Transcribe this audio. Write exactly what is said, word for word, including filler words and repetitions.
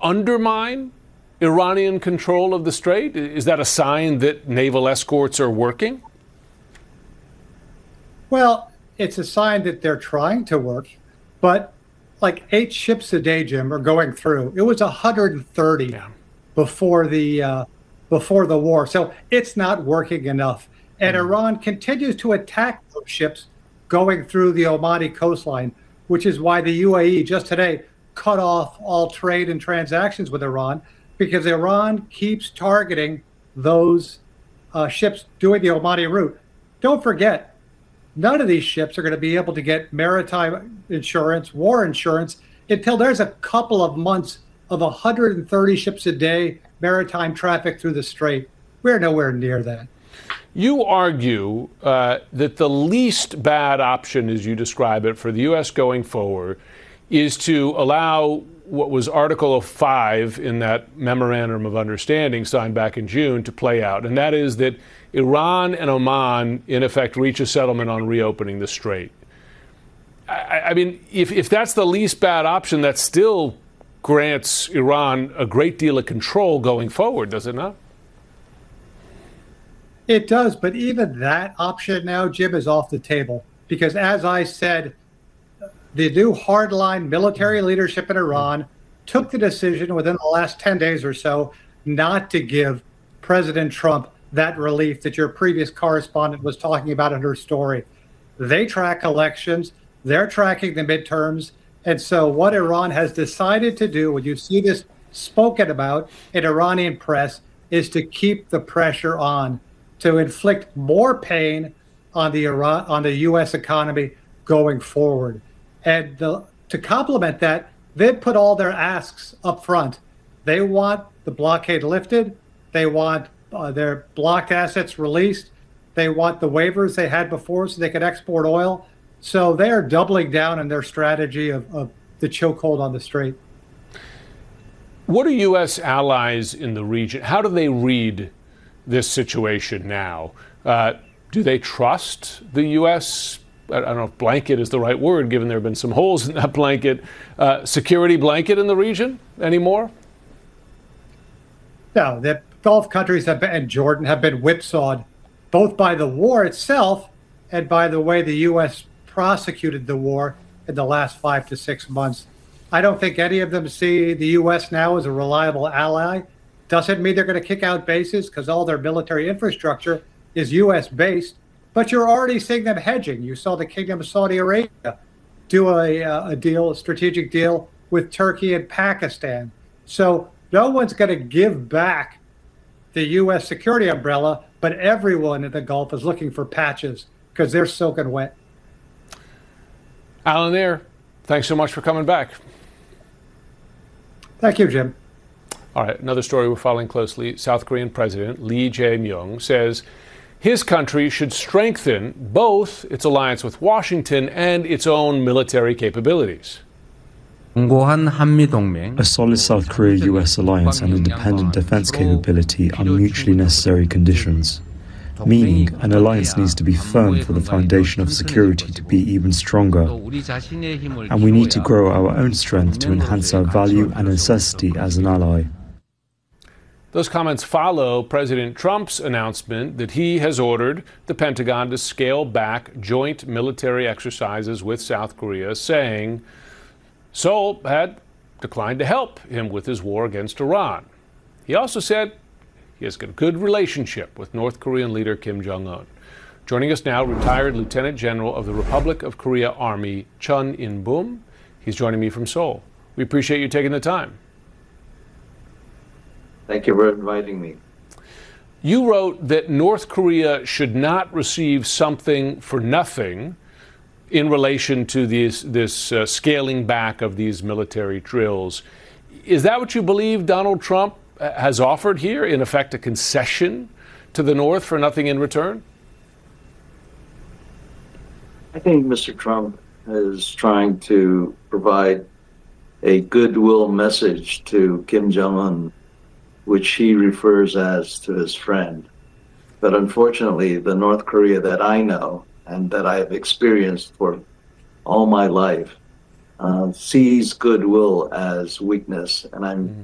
undermine Iranian control of the strait? Is that a sign that naval escorts are working? Well, it's a sign that they're trying to work, but like eight ships a day, Jim, are going through. It was one hundred thirty yeah. before the uh, before the war, so it's not working enough. And mm-hmm. Iran continues to attack those ships going through the Omani coastline, which is why the U A E just today cut off all trade and transactions with Iran, because Iran keeps targeting those uh, ships doing the Omani route. Don't forget, none of these ships are going to be able to get maritime insurance, war insurance, until there's a couple of months of one hundred thirty ships a day maritime traffic through the strait. We're nowhere near that. You argue uh, that the least bad option, as you describe it, for the U S going forward is to allow what was Article five in that Memorandum of Understanding signed back in June to play out. And that is that Iran and Oman, in effect, reach a settlement on reopening the strait. I, I mean, if, if that's the least bad option, that still grants Iran a great deal of control going forward, does it not? It does, but even that option now, Jim, is off the table. Because as I said, the new hardline military leadership in Iran took the decision within the last ten days or so not to give President Trump that relief that your previous correspondent was talking about in her story. They track elections, they're tracking the midterms, and so what Iran has decided to do, when you see this spoken about in Iranian press, is to keep the pressure on, to inflict more pain on the Iran, on the U S economy going forward. And the, to complement that, they've put all their asks up front. They want the blockade lifted. They want uh, their blocked assets released. They want the waivers they had before so they could export oil. So they are doubling down on their strategy of, of the chokehold on the strait. What are U S allies in the region? How do they read this situation now? Uh, do they trust the U S? I don't know if blanket is the right word, given there have been some holes in that blanket, uh, security blanket in the region anymore? No, the Gulf countries have been, and Jordan have been whipsawed both by the war itself and by the way the U S prosecuted the war in the last five to six months. I don't think any of them see the U S now as a reliable ally. Doesn't mean they're going to kick out bases because all their military infrastructure is U S based. But you're already seeing them hedging. You saw the Kingdom of Saudi Arabia do a, a deal, a strategic deal with Turkey and Pakistan. So no one's going to give back the U S security umbrella, but everyone in the Gulf is looking for patches because they're soaking wet. Alan Ayer, thanks so much for coming back. Thank you, Jim. All right, another story we're following closely. South Korean President Lee Jae-myung says his country should strengthen both its alliance with Washington and its own military capabilities. A solid South Korea-U S alliance and independent defense capability are mutually necessary conditions, meaning an alliance needs to be firm for the foundation of security to be even stronger. And we need to grow our own strength to enhance our value and necessity as an ally. Those comments follow President Trump's announcement that he has ordered the Pentagon to scale back joint military exercises with South Korea, saying Seoul had declined to help him with his war against Iran. He also said he has got a good relationship with North Korean leader Kim Jong-un. Joining us now, retired Lieutenant General of the Republic of Korea Army, Chun In-bum. He's joining me from Seoul. We appreciate you taking the time. Thank you for inviting me. You wrote that North Korea should not receive something for nothing in relation to these, this uh, scaling back of these military drills. Is that what you believe Donald Trump has offered here, in effect a concession to the North for nothing in return? I think Mister Trump is trying to provide a goodwill message to Kim Jong-un, which he refers as to his friend. But unfortunately, the North Korea that I know and that I have experienced for all my life uh, sees goodwill as weakness, and I'm